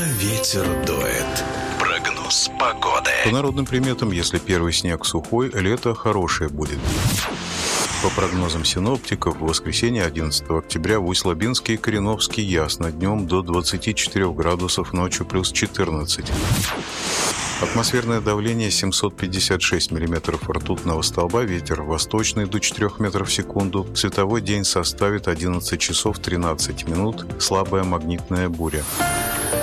Ветер дует. Прогноз погоды. По народным приметам, если первый снег сухой, лето хорошее будет. По прогнозам синоптиков, в воскресенье 11 октября в Усть-Лабинске и Кореновске ясно, днем до 24 градусов, ночью плюс 14. Атмосферное давление 756 миллиметров ртутного столба, ветер восточный до 4 метров в секунду, световой день составит 11 часов 13 минут, слабая магнитная буря.